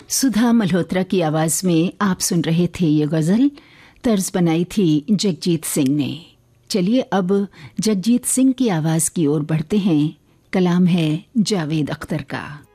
सुधा मल्होत्रा की आवाज में आप सुन रहे थे ये गजल। तर्ज बनाई थी जगजीत सिंह ने। चलिए अब जगजीत सिंह की आवाज की ओर बढ़ते हैं। कलाम है जावेद अख्तर का।